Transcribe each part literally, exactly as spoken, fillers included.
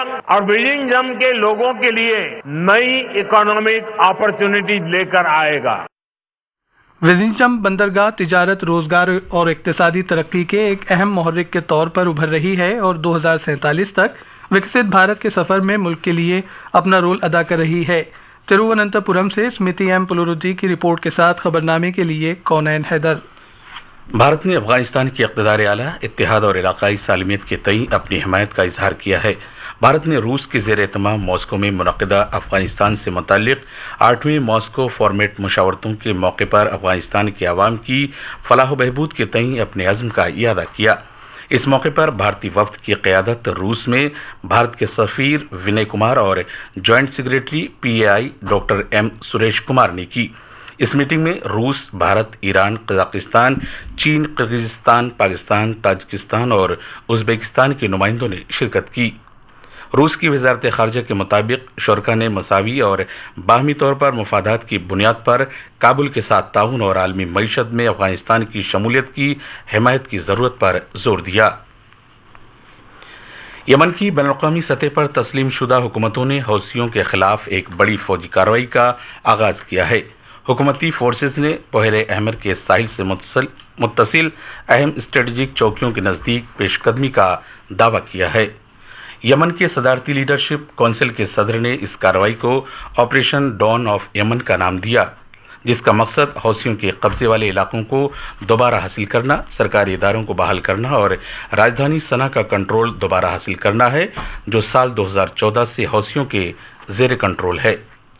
और विजिंगजम के लोगों के लिए नई इकोनॉमिक अपॉर्चुनिटीज लेकर आएगा। विजिंगजम बंदरगाह तिजारत, रोजगार और इक्तिसादी तरक्की के एक अहम मुहर्रिक के तौर पर उभर रही है और दो हज़ार सैंतालीस तक विकसित भारत के सफर में मुल्क के लिए अपना रोल अदा कर रही है। तिरुवनंतपुरम से स्मृति एम पुलुरुद्दी की रिपोर्ट के साथ खबरनामे के लिए कौनैन हैदर। भारत ने अफगानिस्तान की इक़्तिदार आला, इत्तेहाद और इलाकाई सालमियत के तई अपनी हिमायत का इजहार किया है। भारत ने रूस के ज़ेर एहतमाम मॉस्को में मुनक़िदा अफगानिस्तान से मुतल्लिक़ आठवीं मॉस्को फॉर्मेट मुशावरतों के मौके पर अफगानिस्तान के अवाम की फलाह व बहबूद के तई अपने अज़्म का इयादा किया। इस मौके पर भारतीय वफ़द की क़यादत रूस में भारत के सफ़ीर विनय कुमार और joint secretary P A I doctor M Suresh Kumar ने की। इस मीटिंग में रूस, भारत, ईरान, कजाकिस्तान, चीन, किर्गिज़स्तान, पाकिस्तान, ताजिकिस्तान और उज़्बेकिस्तान के नुमाइंदों ने शिरकत की। रूस की वज़ारत ख़ारजा के मुताबिक शुरका ने मसावी और बाहमी तौर पर मुफादात की बुनियाद पर काबुल के साथ ताउन और आलमी मईशत में अफगानिस्तान की शमूलियत की हिमायत की ज़रूरत पर जोर दिया। यमन की बैनुल-अक़वामी सतह पर तस्लीम शुदा हुकूमतों ने हौसियों के खिलाफ एक बड़ी फौजी कार्रवाई का आगाज़ किया है। हुकूमती फोर्सेज ने बहरे अहमर के साहिल से मुत्तसिल अहम स्ट्रेटजिक चौकियों के नज़दीक पेशकदमी का दावा किया है। यमन के सदारती लीडरशिप कौंसिल के सदर ने इस कार्रवाई को ऑपरेशन डॉन ऑफ यमन का नाम दिया, जिसका मकसद हौसियों के कब्जे वाले इलाकों को दोबारा हासिल करना, सरकारी इदारों को बहाल करना और राजधानी सना का कंट्रोल दोबारा हासिल करना है, जो साल दो हज़ार चौदह से हौसियों के जेर कंट्रोल है।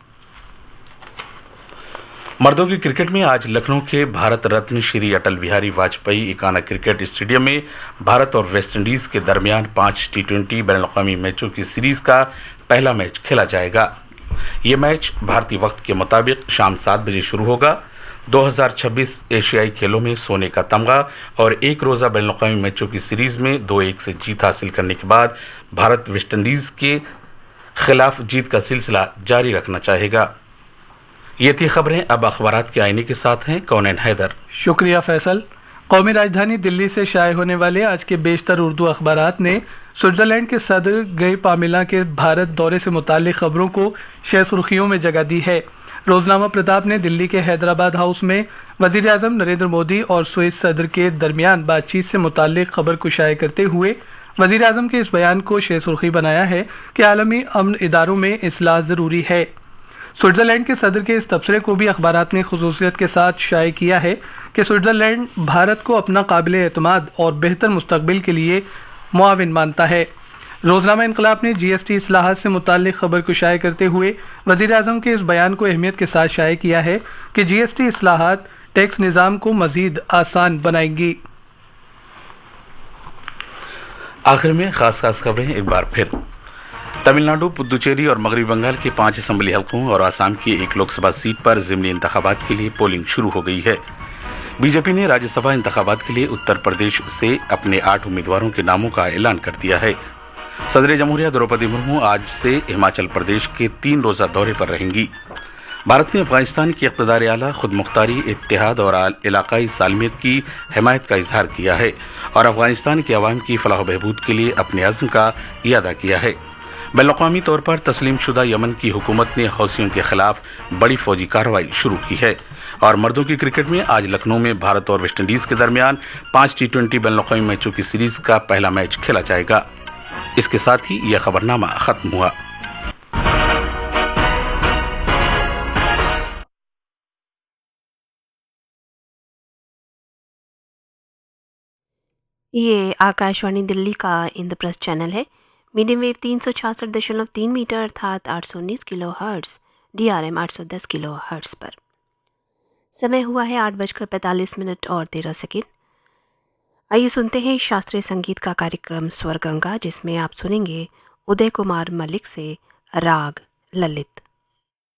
मर्दों की क्रिकेट में आज लखनऊ के भारत रत्न श्री अटल बिहारी वाजपेयी इकाना क्रिकेट स्टेडियम में भारत और वेस्ट इंडीज के दरमियान पांच टी ट्वेंटी बैनुल-अक़वामी मैचों की सीरीज का पहला मैच खेला जाएगा। ये मैच भारतीय वक्त के मुताबिक शाम सात बजे शुरू होगा। दो हज़ार छब्बीस एशियाई खेलों में सोने का तमगा और एक रोजा बैनुल-अक़वामी मैचों की सीरीज में दो एक से जीत हासिल करने के बाद भारत वेस्ट इंडीज के खिलाफ जीत का सिलसिला जारी रखना चाहेगा। ये थी खबरें। अब अखबारात के आईने के साथ हैं कौनैन हैदर। शुक्रिया फैसल। कौमी राजधानी दिल्ली से शाये होने वाले आज के बेशतर उर्दू अखबारात ने स्विट्जरलैंड के सदर गई पामेला के भारत दौरे से मुताल्लिक खबरों को शह सुर्खियों में जगह दी है। रोजनामा प्रताप ने दिल्ली के हैदराबाद हाउस में वजीर आजम नरेंद्र मोदी और स्विस सदर के दरमियान बातचीत से मुताल्लिक खबर को शाये करते हुए वजीर आजम के इस बयान को शह सुर्खी बनाया है कि आलमी अमन इदारों में इस्लाह ज़रूरी है। स्विट्जरलैंड के सदर के इस तबसरे को भी अखबारात ने खुसूसियत के साथ शाये किया है कि स्विट्जरलैंड भारत को अपना काबिल एतमाद और बेहतर मुस्तकबिल के लिए मुआविन मानता है। रोजनामा इनकलाब ने जी एस टी इस्लाहात से मुताल्लिक खबर को शाये करते हुए वजीर आजम के इस बयान को अहमियत के साथ शाये किया है कि जी एस टी इस्लाहात टैक्स निज़ाम को मजीद आसान बनाएंगी। आखिर में खास खास खबरें एक बार फिर। तमिलनाडु, पुदुचेरी और मगरबी बंगाल के पांच असम्बली हलकों और आसाम की एक लोकसभा सीट पर ज़िमनी इंतखाबात के लिए पोलिंग शुरू हो गई है। बीजेपी ने राज्यसभा इंतखाबात के लिए उत्तर प्रदेश से अपने आठ उम्मीदवारों के नामों का ऐलान कर दिया है। सदर जमहूरिया द्रौपदी मुर्मू आज से हिमाचल प्रदेश के तीन रोजा दौरे पर रहेंगी। भारत ने अफगानिस्तान की इक़्तिदार आला, खुद मुख्तारी, इत्तेहाद और इलाकाई सालमियत की हिमायत का इजहार किया है और अफगानिस्तान के अवाम की फलाह बहबूद के लिए अपने अज़्म का इयादा किया है। बैनुल-अक़वामी तौर पर तस्लीम शुदा यमन की हुकूमत ने हौसियों के खिलाफ बड़ी फौजी कार्रवाई शुरू की है और मर्दों की क्रिकेट में आज लखनऊ में भारत और वेस्ट इंडीज के दरमियान पांच टी ट्वेंटी बैनुल-अक़वामी मैचों की सीरीज का पहला मैच खेला जाएगा। इसके साथ ही यह खबरनामा खत्म हुआ। ये आकाशवाणी दिल्ली का इंद्रप्रस्थ चैनल है। मीडियम वेव तीन सौ छियासठ दशमलव तीन मीटर अर्थात आठ सौ उन्नीस kilo hertz, D R M आठ सौ दस किलो हर्ट्स पर। समय हुआ है आठ बजकर पैंतालीस मिनट और तेरह सेकेंड। आइए सुनते हैं शास्त्रीय संगीत का कार्यक्रम स्वर गंगा, जिसमें आप सुनेंगे उदय कुमार मलिक से राग ललित।